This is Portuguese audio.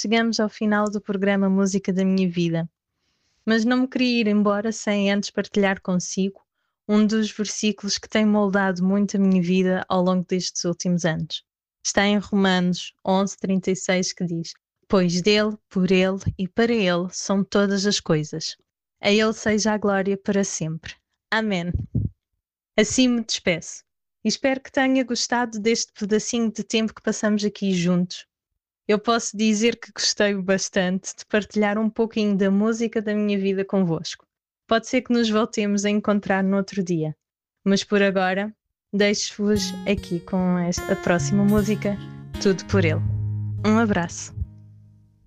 chegamos ao final do programa Música da Minha Vida. Mas não me queria ir embora sem antes partilhar consigo um dos versículos que tem moldado muito a minha vida ao longo destes últimos anos. Está em Romanos 11:36 que diz: Pois dele, por ele e para ele são todas as coisas. A ele seja a glória para sempre. Amém. Assim me despeço. E espero que tenha gostado deste pedacinho de tempo que passamos aqui juntos. Eu posso dizer que gostei bastante de partilhar um pouquinho da música da minha vida convosco. Pode ser que nos voltemos a encontrar no outro dia. Mas por agora, deixo-vos aqui com a próxima música, Tudo por Ele. Um abraço.